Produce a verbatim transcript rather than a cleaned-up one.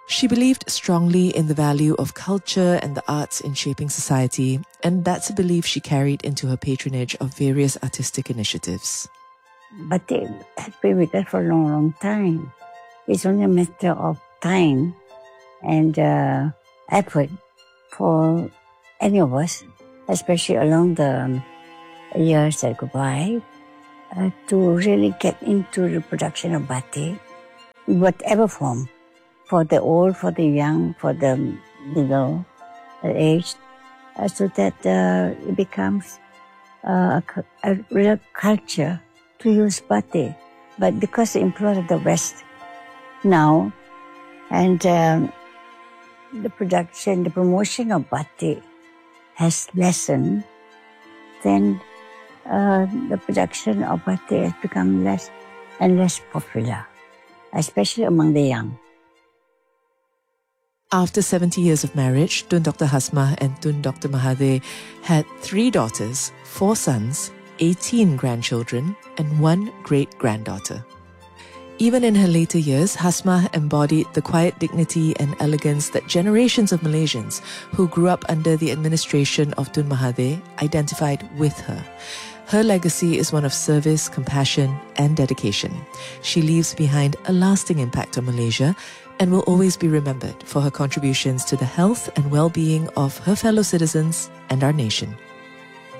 She believed strongly in the value of culture and the arts in shaping society, and that's a belief she carried into her patronage of various artistic initiatives. Batik has been with us for a long, long time. It's only a matter of time and uh, effort for any of us, especially along the years that go by, uh, to really get into the production of batik, in whatever form, for the old, for the young, for the middle age, uh, so that uh, it becomes uh, a, a real culture to use batik. But because the influence of the West now, and um, the production, the promotion of batik has lessened, then uh, the production of batik has become less and less popular, especially among the young. After seventy years of marriage, Tun Doctor Hasmah and Tun Doctor Mahathir had three daughters, four sons, eighteen grandchildren, and one great-granddaughter. Even in her later years, Hasmah embodied the quiet dignity and elegance that generations of Malaysians who grew up under the administration of Tun Mahathir identified with her. Her legacy is one of service, compassion, and dedication. She leaves behind a lasting impact on Malaysia and will always be remembered for her contributions to the health and well-being of her fellow citizens and our nation.